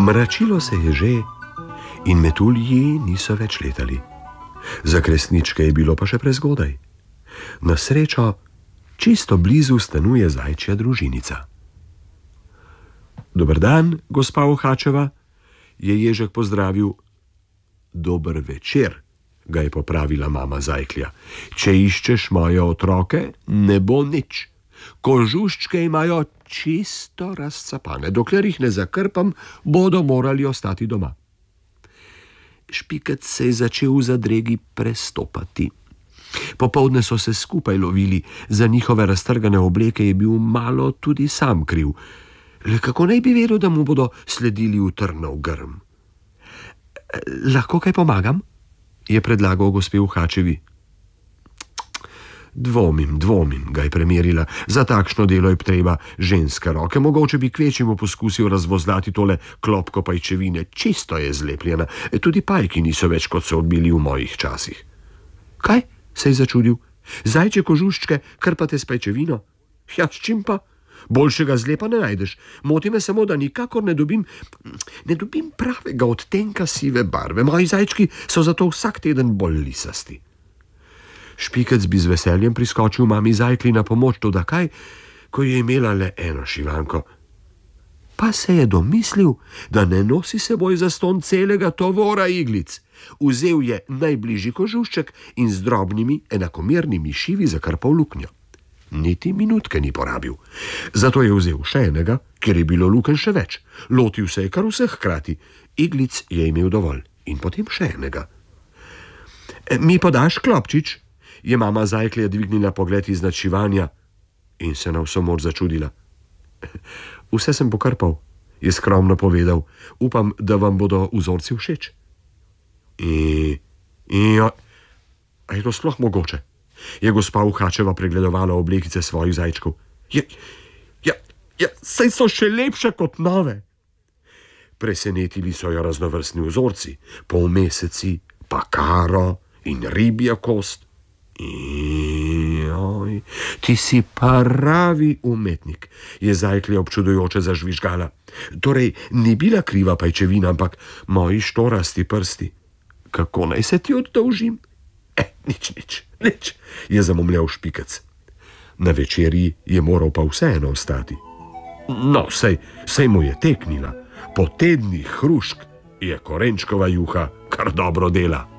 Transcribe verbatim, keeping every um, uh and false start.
Mračilo se je že in metulji niso več letali. Za kresničke je bilo pa še prezgodaj. Na srečo čisto blizu stanuje zajčja družinica. Dober dan, gospa Ohačeva, je ježek pozdravil. Dober večer, ga je popravila mama zajklja. Če iščeš moje otroke, ne bo nič. Kožuščke imajo čisto razcapane. Dokler jih ne zakrpam, bodo morali ostati doma. Špikec se je začel v zadregi prestopati. Popoldne so se skupaj lovili, za njihove raztrgane obleke je bil malo tudi sam kriv. Le kako naj bi vedel, da mu bodo sledili v trnov grm? Lahko kaj pomagam? Je predlagal gospe Ohačevi. Dvomim, dvomim, ga je premerila. Za takšno delo je treba ženske roke. Mogoče bi kvečjemu poskusil razvozlati tole klopko pajčevine. Čisto je zlepljena. Tudi pajki niso več, kot so bili v mojih časih. Kaj? Se je začudil. Zajčje kožuščke krpate s pajčevino? Ja, s čim pa? Boljšega zlepa ne najdeš. Moti me samo, da nikakor ne dobim, ne dobim pravega odtenka sive barve. Moji zajčki so zato vsak teden bolj lisasti. Špikec bi z veseljem priskočil mami zajkli na pomoč, toda kaj, ko je imela le eno šivanko. Pa se je domislil, da ne nosi seboj zastonj celega tovora iglic. Vzel je najbližji kožušček in z drobnimi, enakomernimi šivi zakrpal luknjo. Niti minutke ni porabil. Zato je vzel še enega, ker je bilo lukenj še več. Lotil se je kar vseh hkrati. Iglic je imel dovolj. In potem še enega. Mi podaš, klopčič? Je mama zajklja dvignila pogled iz nadšivanja in se na vso moč začudila. Vse sem pokrpal, je skromno povedal. Upam, da vam bodo vzorci všeč. In, in, a je to sploh mogoče? Je gospa Ohačeva pregledovala oblekice svojih zajčkov. Ja, ja, ja, saj so še lepše kot nove. Presenetili so jo raznovrstni vzorci, polmeseci, pa karo in ribja kost. Oj, ti si pravi umetnik, je zajklja občudujoče zažvižgala. Torej, ni bila kriva pajčevina, ampak moji štorasti prsti. Kako naj se ti oddolžim? Eh, nič, nič, nič, je zamomljal Špikec. Na večerji je moral pa vseeno ostati. No, sej, sej mu je teknila. Po tednih hrušk je korenčkova juha kar dobro dela.